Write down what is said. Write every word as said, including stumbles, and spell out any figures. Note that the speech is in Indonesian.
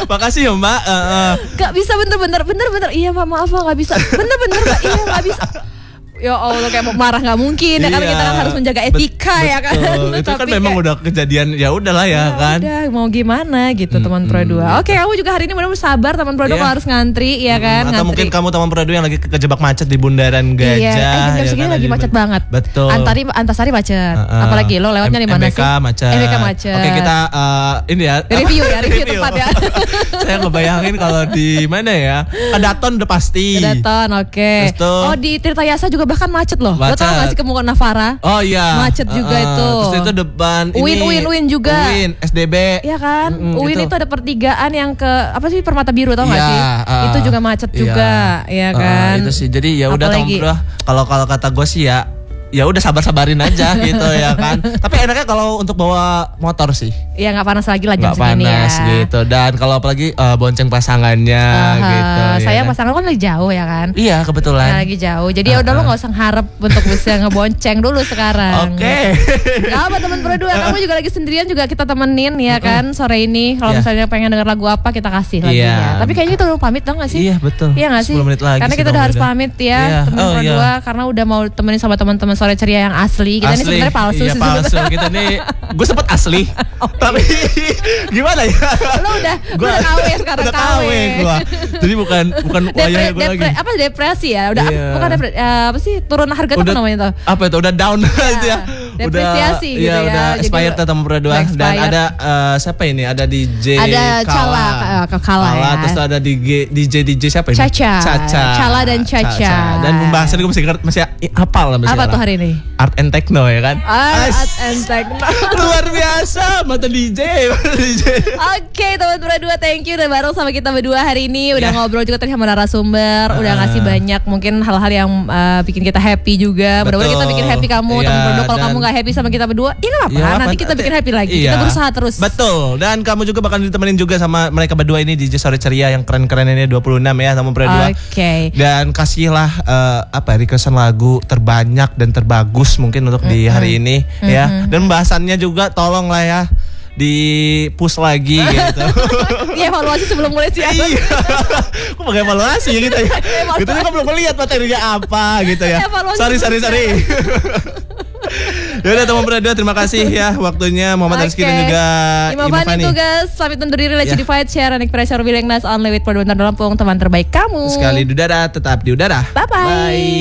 Makasih ya Mbak. Uh, uh. Gak bisa bener-bener, bener-bener. Iya Mbak, maaf Mbak, gak bisa. Bener-bener Mbak, iya gak bisa. Ya Allah, kayak mau marah nggak mungkin ya, karena Iya. kita kan harus menjaga etika Bet- ya kan. betul. Itu kan memang kayak, udah kejadian, ya udahlah ya, ya kan. udah mau gimana gitu Hmm, teman Pro hmm, dua. gitu. Oke, kamu juga hari ini mudah-mudahan sabar teman Pro dua Iya. kalau harus ngantri ya kan. Hmm, atau ngantri. mungkin kamu teman Pro dua yang lagi ke- kejebak macet di Bundaran Gajah. Iya, eh, jam ya segini kan, lagi macet banget. Betul. Antari Antasari macet. Uh-uh. Apalagi lo lewatnya di mana M B K sih? macet. M B K macet. Oke, kita uh, ini ya. Review ya, review tempat ya. Saya ngebayangin kalau di mana ya? Kedaton udah pasti. Kedaton, oke. Terus tuh- Oh di Tirta Yasa juga bahkan macet loh. Lo Macet. tau gak sih Kemudian Navara? Oh iya. Macet juga Uh-uh. itu. Terus itu depan Uin, ini. Uin, Uin juga. Uin, S D B. Iya kan, Mm-mm, Uin gitu. itu ada pertigaan yang ke apa sih Permata Biru tau gak Iya, sih? uh, Itu juga macet iya. juga, ya Uh, kan. itu sih. Jadi ya udah teman Apalagi? bro. Kalau kalau kata gue sih ya, ya udah sabar-sabarin aja gitu ya kan. Tapi enaknya kalau untuk bawa motor sih. Ya nggak panas lagi lah jam Nggak segini panas ya. gitu. Dan kalau apalagi uh, bonceng pasangannya Uh, gitu. saya ya kan? pasangan kan lagi jauh ya kan. Iya kebetulan. Nah, lagi jauh. Jadi ya udah lo nggak usah harap untuk bisa ngebonceng dulu sekarang. Oke. Gak apa teman berdua, kamu juga lagi sendirian juga kita temenin ya kan sore ini. Kalau Iya. misalnya pengen denger lagu apa kita kasih lagi Iya. ya. Tapi kayaknya kita udah pamit dong gak sih? Iya betul. Iya gak sih? sepuluh menit lagi Karena sih kita udah dong, harus pamit ya Iya. teman Oh, berdua iya. karena udah mau temenin sama teman-teman sore ceria yang asli. Kita ini Asli. sebenarnya palsu Iya sih palsu. sebenarnya. Kita nih, gue sempet asli. Tapi gimana ya? Lo udah, lo udah K W sekarang udah K W. K W gua. Jadi bukan bukan Depre, wayangnya gue lagi. depre, apa depresi ya? Udah Iya. bukan depresi, apa sih? Turun harga tuh apa namanya tuh? Apa itu udah down gitu ya. Depresiasi udah, gitu iya, ya. udah Jadi expired udah- teman berdua. udah Dan expired. ada eh, siapa ini? Ada D J Ada Kala. Cala, eh, ke Kala ya. Terus ada D J D J D J siapa ini? Caca. Caca. Cala dan Caca. Dan pembahasan gue masih masih hafal lah masih. Apa tuh hari ini? Art and Techno ya kan? Art As- and Techno. Luar biasa, mata D J, mata D J. Oke teman berdua, thank you udah bareng sama kita berdua hari ini. Udah Ya. ngobrol juga tadi sama narasumber. Udah Ah. ngasih banyak mungkin hal-hal yang uh, bikin kita happy juga. Mudah-mudahan kita Betul. bikin happy kamu Iya, teman berdua. Kalau dan- kamu gak happy sama kita berdua, ya gak apa-apa. Iya, Nanti apa- kita bikin happy lagi. Iya. Kita berusaha terus. Betul. Dan kamu juga bakal ditemenin juga sama mereka berdua ini di D J Sore Ceria yang keren-keren ini dua puluh enam ya teman berdua. Oke. Dan kasihlah eh, apa requestan lagu terbanyak dan terbagus mungkin untuk di hari ini ya. Dan bahasannya juga tolong lah ya di push lagi gitu. Iya evaluasi sebelum mulai siaran. Iya. Kok pakai evaluasi ya gitu ya? Evaluasi. Gitu kan belum melihat materinya apa gitu ya. Evaluasi Sorry sorry sebelum sorry. Ya udah teman berdua terima kasih ya waktunya Muhammad Rizky dan juga Imam Fani tugas. Pamit undur diri. Let's Ya. Unified Share and Pressure Willingness Only with Producer Lampung. Teman terbaik kamu. sekali di udara tetap di udara. Bye-bye. Bye.